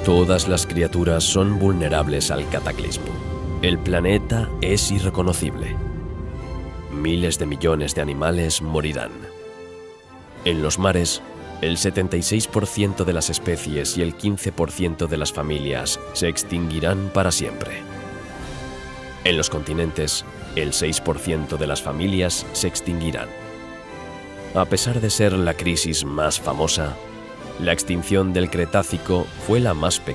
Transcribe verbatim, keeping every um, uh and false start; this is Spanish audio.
Todas las criaturas son vulnerables al cataclismo. El planeta es irreconocible. Miles de millones de animales morirán. En los mares, el setenta y seis por ciento de las especies y el quince por ciento de las familias se extinguirán para siempre. En los continentes, el seis por ciento de las familias se extinguirán. A pesar de ser la crisis más famosa, la extinción del Cretácico fue la más pequeña.